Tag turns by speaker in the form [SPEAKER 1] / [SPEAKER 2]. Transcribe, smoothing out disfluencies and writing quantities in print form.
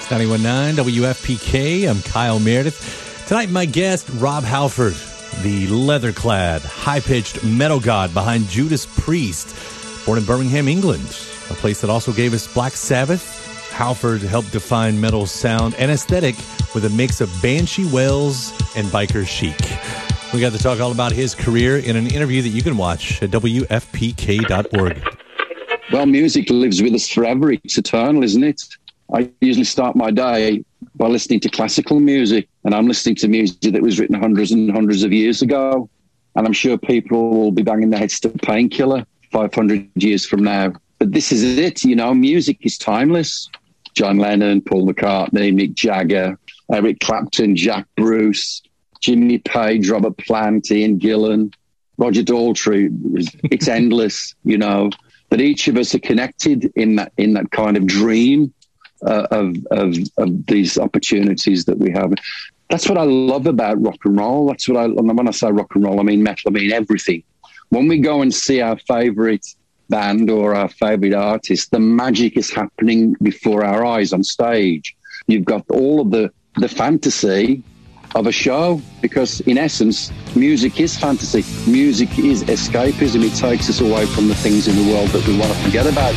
[SPEAKER 1] It's 91.9 WFPK. I'm Kyle Meredith. Tonight, my guest, Rob Halford, the leather-clad, high-pitched metal god behind Judas Priest. Born in Birmingham, England, a place that also gave us Black Sabbath. Halford helped define metal's sound and aesthetic with a mix of banshee wails and biker chic. We got to talk all about his career in an interview that you can watch at WFPK.org.
[SPEAKER 2] Well, music lives with us forever. It's eternal, isn't it? I usually start my day by listening to classical music, and I'm listening to music that was written hundreds and hundreds of years ago. And I'm sure people will be banging their heads to Painkiller 500 years from now. But this is it, you know, music is timeless. John Lennon, Paul McCartney, Mick Jagger, Eric Clapton, Jack Bruce, Jimmy Page, Robert Plant, Ian Gillan, Roger Daltrey. It's endless, you know. But each of us are connected in that kind of dream of these opportunities that we have. That's what I love about rock and roll. That's what when I say rock and roll, I mean metal, I mean everything. When we go and see our favourite band or our favourite artist, the magic is happening before our eyes on stage. You've got all of the fantasy of a show, because in essence, music is fantasy. Music is escapism. It takes us away from the things in the world that we want to forget about.